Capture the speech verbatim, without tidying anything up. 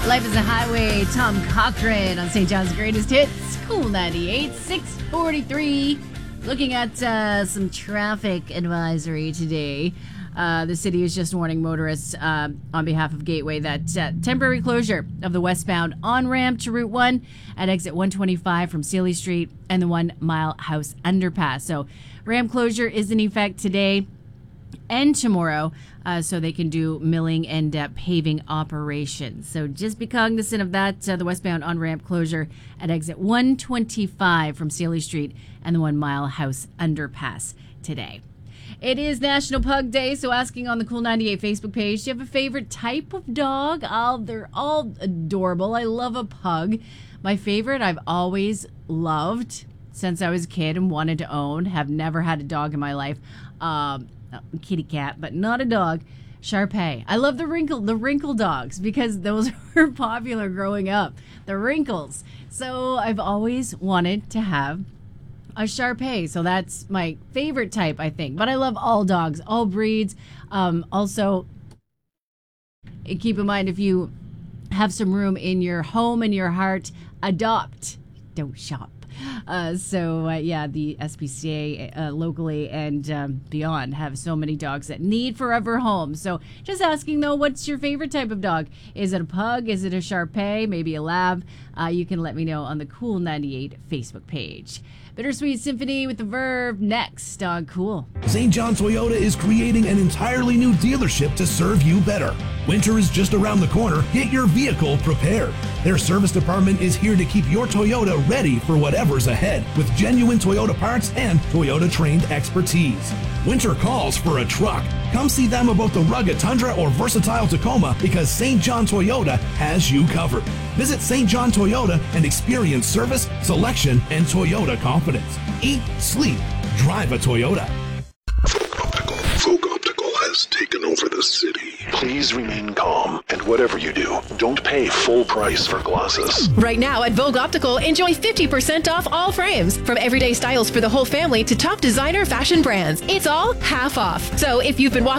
Life is a Highway, Tom Cochrane on Saint John's Greatest Hits, Cool ninety-eight, six forty-three. Looking at uh, some traffic advisory today. Uh, the city is just warning motorists uh, on behalf of Gateway that uh, temporary closure of the westbound on-ramp to Route one at exit one twenty-five from Sealy Street and the One Mile House underpass. So ramp closure is in effect today and tomorrow, uh, so they can do milling and uh, paving operations. So just be cognizant of that. Uh, the westbound on-ramp closure at exit one twenty-five from Sealy Street and the One Mile House underpass today. It is National Pug Day, so asking on the Cool ninety-eight Facebook page, do you have a favorite type of dog? Oh, they're all adorable. I love a pug. My favorite I've always loved since I was a kid and wanted to own, have never had a dog in my life. Um, kitty cat, but not a dog. Shar-Pei. I love the wrinkle, the wrinkle dogs because those were popular growing up. The wrinkles. So I've always wanted to have a Shar-Pei. So that's my favorite type, I think. But I love all dogs, all breeds. Um, also, keep in mind if you have some room in your home and your heart, adopt. Don't shop. Uh, so, uh, yeah, the S P C A uh, locally and um, beyond have so many dogs that need forever homes. So just asking, though, what's your favorite type of dog? Is it a pug? Is it a Shar-Pei? Maybe a lab? Uh, you can let me know on the Cool ninety-eight Facebook page. Bittersweet Symphony with the Verve next on Cool. Saint John Toyota is creating an entirely new dealership to serve you better. Winter is just around the corner. Get your vehicle prepared. Their service department is here to keep your Toyota ready for whatever's ahead with genuine Toyota parts and Toyota trained expertise. Winter calls for a truck. Come see them about the rugged Tundra or versatile Tacoma because Saint John Toyota has you covered. Visit Saint John Toyota and experience service, selection, and Toyota confidence. Eat, sleep, drive a Toyota. Folk Optical. Folk Optical has taken over the city. Please remain calm, and whatever you do, don't pay full price for glasses. Right now at Vogue Optical, enjoy fifty percent off all frames. From everyday styles for the whole family to top designer fashion brands. It's all half off. So if you've been walking